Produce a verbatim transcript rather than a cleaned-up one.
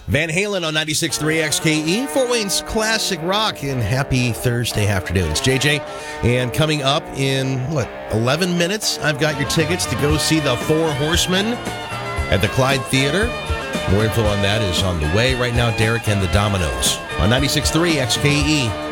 Van Halen on ninety-six point three X K E, Fort Wayne's classic rock, and happy Thursday afternoon. It's J J, and coming up in, what, eleven minutes, I've got your tickets to go see the Four Horsemen at the Clyde Theater. More info on that is on the way. Right now, Derek and the Dominoes on ninety-six point three X K E.